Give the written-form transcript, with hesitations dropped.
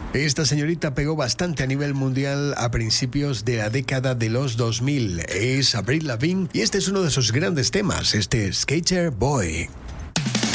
Esta señorita pegó bastante a nivel mundial a principios de la década de los 2000. Es Avril Lavigne y este es uno de sus grandes temas, este Skater Boy.